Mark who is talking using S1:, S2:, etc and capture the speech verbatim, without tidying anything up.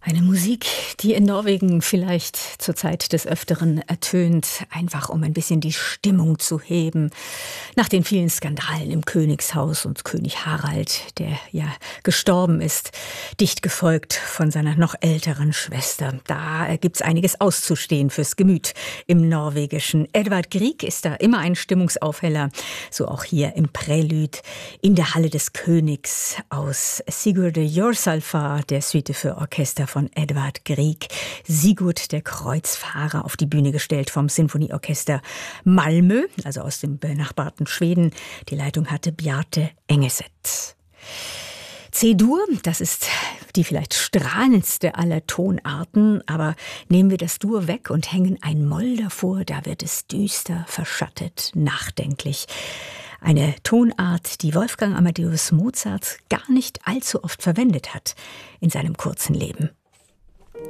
S1: Eine Musik, die in Norwegen vielleicht zur Zeit des Öfteren ertönt, einfach um ein bisschen die Stimmung zu heben. Nach den vielen Skandalen im Königshaus und König Harald, der ja gestorben ist, dicht gefolgt von seiner noch älteren Schwester. Da gibt's einiges auszustehen fürs Gemüt im Norwegischen. Edvard Grieg ist da immer ein Stimmungsaufheller, so auch hier im Prälude in der Halle des Königs aus Sigurdur Jorsalfar, der Suite für Orchester von Edvard Grieg. Sigurd, der Kreuzfahrer, auf die Bühne gestellt vom Sinfonieorchester Malmö, also aus dem benachbarten Schweden. Die Leitung hatte Bjarte Engeset. C-Dur, das ist die vielleicht strahlendste aller Tonarten, aber nehmen wir das Dur weg und hängen ein Moll davor, da wird es düster, verschattet, nachdenklich. Eine Tonart, die Wolfgang Amadeus Mozart gar nicht allzu oft verwendet hat in seinem kurzen Leben.